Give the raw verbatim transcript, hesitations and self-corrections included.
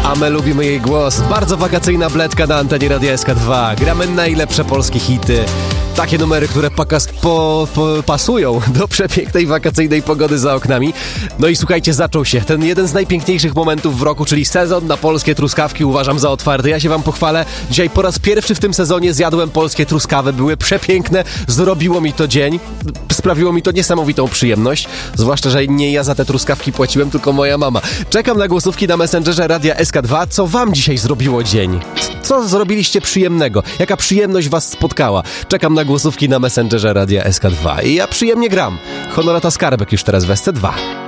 A my lubimy jej głos. Bardzo wakacyjna bledka na antenie Radia S K dwa. Gramy najlepsze polskie hity. Takie numery, które pakas, po, po, pasują do przepięknej wakacyjnej pogody za oknami. No i słuchajcie, zaczął się ten jeden z najpiękniejszych momentów w roku, czyli sezon na polskie truskawki uważam za otwarty. Ja się wam pochwalę. Dzisiaj po raz pierwszy w tym sezonie zjadłem polskie truskawy. Były przepiękne. Zrobiło mi to dzień. Sprawiło mi to niesamowitą przyjemność. Zwłaszcza, że nie ja za te truskawki płaciłem, tylko moja mama. Czekam na głosówki na Messengerze Radia S K dwa. Co wam dzisiaj zrobiło dzień? Co zrobiliście przyjemnego? Jaka przyjemność was spotkała? Czekam na głosówki na Messengerze Radia S K dwa. I ja przyjemnie gram. Honorata Skarbek już teraz w S C dwa.